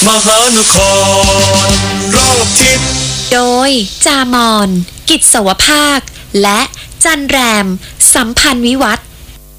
มหานครรอบทิศโดยจามอนกิจสวภาคและจันแรมสัมพันธ์วิวัฒน์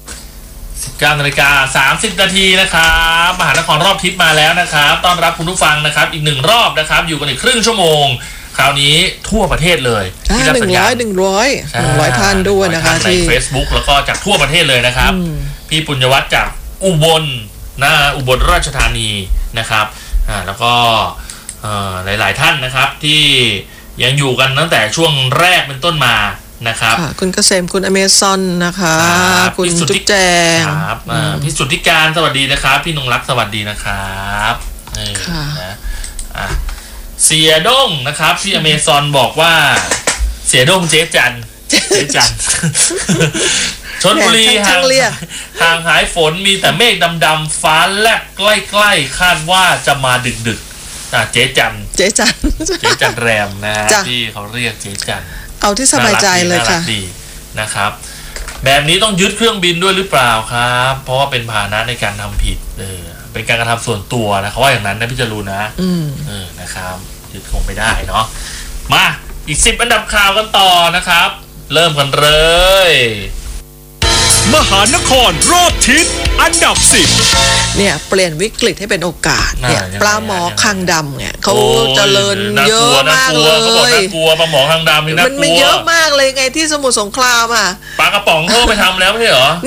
19:30 นาทีนะครับมหานครรอบทิศมาแล้วนะครับต้อนรับคุณผู้ฟังนะครับอีก1รอบนะครับอยู่กันอีกครึ่งชั่วโมงคราวนี้ทั่วประเทศเลยที่รับสัญญาณ 100ท่านด้วยนะคะใน Facebook แล้วก็จากทั่วประเทศเลยนะครับพี่ปุญญวัฒน์จากอุบลอุบลราชธานีนะครับแล้วก็หลายๆท่านนะครับที่ยังอยู่กันตั้งแต่ช่วงแรกเป็นต้นมานะครับคุณเกษมคุณอเมซอนนะคะคุณจุ๊บแจงครับพี่สุทธิการสวัสดีนะครับพี่นงรักสวัสดีนะครับนะเสียด้งนะครับพี่อเมซอนบอกว่าเสียด้งเจ๊จันชลบุรีห่างหายฝนมีแต่เมฆดำๆฟ้าแลบใกล้ๆคาดว่าจะมาดึกๆเจ๊จันแรมนะที่เขาเรียกเจ๊จันเอาที่สบายใจเลยค่ะดีนะครับแบบนี้ต้องยึดเครื่องบินด้วยหรือเปล่าครับเพราะว่าเป็นพาหนะในการทำผิดเป็นการกระทำส่วนตัวนะเขาว่าอย่างนั้นนะพี่จรูนะนะครับยึดคงไม่ได้เนาะมาอีก10อันดับข่าวกันต่อนะครับเริ่มกันเลยมหานครรอบทิศอันดับ10 เนี่ยเปลี่ยนวิกฤตให้เป็นโอกาสเนี่ยปลาหมอคางดำเนี่ยเขาเจริญเยอะมากเลยเขาบอกน่ากลัวปลาหมอคางดำนี่น่ากลัวมันเยอะมากเลยไงที่สมุทรสงครามปลากระป๋องเขาไปทำแล้วไม่ใช่เหรอ